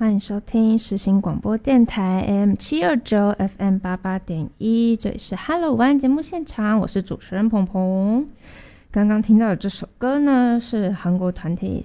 欢迎收听世新广播电台 AM729 FM88.1，这里是 Hello 午安节目现场，我是主持人鹏鹏。刚刚听到的这首歌呢，是韩国团体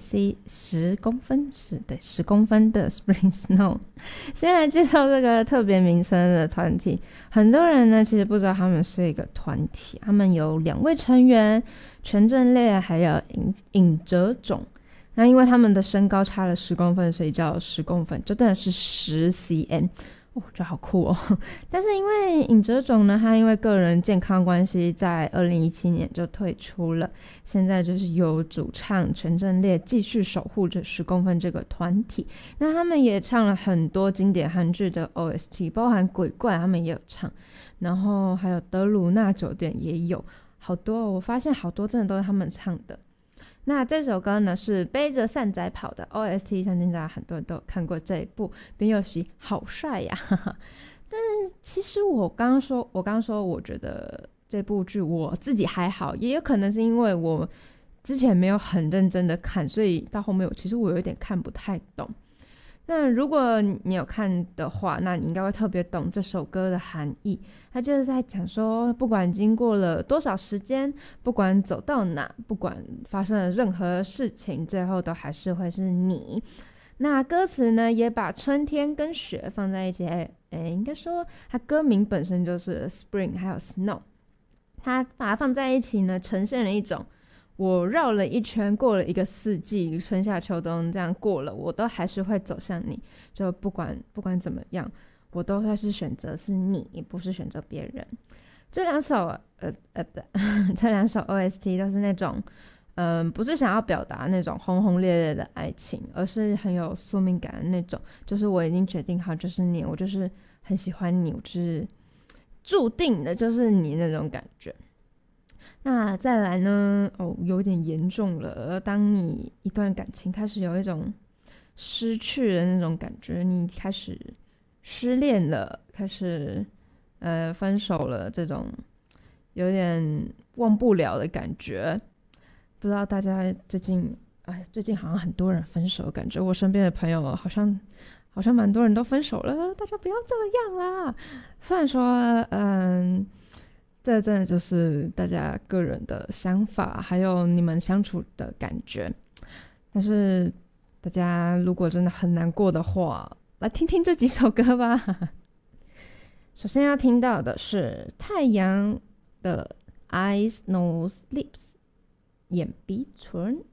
10公分10公分的 Spring Snow。先来介绍这个特别名称的团体，很多人呢其实不知道他们是一个团体，他们有2位成员，全正烈还有尹哲种。那因为他们的身高差了10公分，所以叫10公分，就真的是10 cm。我觉得好酷哦。但是因为尹哲种呢，他因为个人健康关系，在2017年就退出了。现在就是由主唱全正烈继续守护着10公分这个团体。那他们也唱了很多经典韩剧的 OST， 包含鬼怪他们也有唱，然后还有德鲁纳酒店也有，好多我发现好多真的都是他们唱的。那这首歌呢是背着扇仔跑的 OST， 相信大家很多人都有看过这一部，边佑熙好帅呀。但其实我刚刚说我觉得这部剧我自己还好，也有可能是因为我之前没有很认真的看，所以到后面其实我有点看不太懂。那如果你有看的话，那你应该会特别懂这首歌的含义。它就是在讲说，不管经过了多少时间，不管走到哪，不管发生了任何事情，最后都还是会是你。那歌词呢，也把春天跟雪放在一起，应该说它歌名本身就是 Spring 还有 Snow， 它把它放在一起呢，呈现了一种我绕了一圈，过了一个四季，春夏秋冬这样过了，我都还是会走向你。就不管怎么样，我都会是选择是你，不是选择别人。这两首这两首 OST 都是那种，不是想要表达那种轰轰烈烈的爱情，而是很有宿命感的那种。就是我已经决定好，就是你，我就是很喜欢你，我就是注定的，就是你那种感觉。那再来呢？有点严重了。当你一段感情开始有一种失去的那种感觉，你开始失恋了，开始分手了，这种有点忘不了的感觉。不知道大家最近好像很多人分手的感觉。我身边的朋友好像蛮多人都分手了，大家不要这样啦。虽然说这真的就是大家个人的想法，还有你们相处的感觉。但是大家如果真的很难过的话，来听听这几首歌吧。首先要听到的是太阳的 Eyes Nose Lips 眼鼻唇。